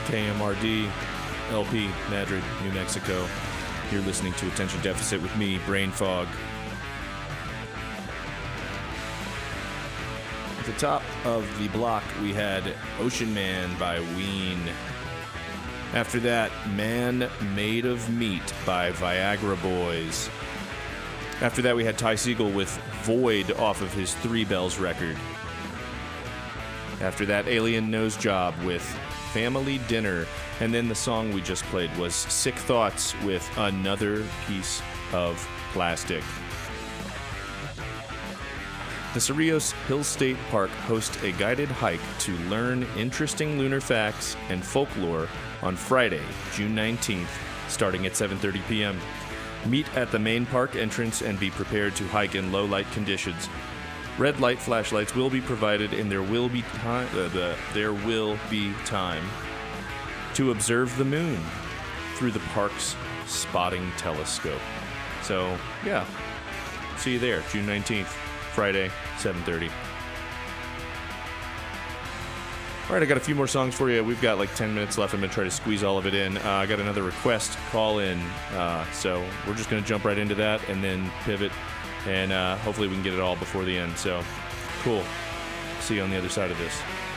KMRD, LP, Madrid, New Mexico. You're listening to Attention Deficit with me, Brain Fog. At the top of the block, we had Ocean Man by Ween. After that, Man Made of Meat by Viagra Boys. After that, we had Ty Segall with Void off of his Three Bells record. After that, Alien Nose Job with Family Dinner. And then the song we just played was Sick Thoughts with Another Piece of Plastic. The Cerrillos Hills State Park hosts a guided hike to learn interesting lunar facts and folklore on Friday, June 19th, starting at 7:30 p.m. Meet at the main park entrance and be prepared to hike in low light conditions. Red light flashlights will be provided, and there will be time to observe the moon through the park's spotting telescope. So, yeah, see you there, June 19th, Friday, 7:30. All right, I got a few more songs for you. We've got like 10 minutes left. I'm going to try to squeeze all of it in. I got another request call in, so we're just going to jump right into that and then pivot, and hopefully we can get it all before the end. So, cool. See you on the other side of this.